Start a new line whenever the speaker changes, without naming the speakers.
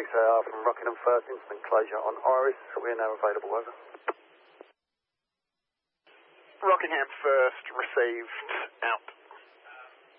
3CR from Rockingham First, instant closure on Iris. We're now available, over.
Rockingham First received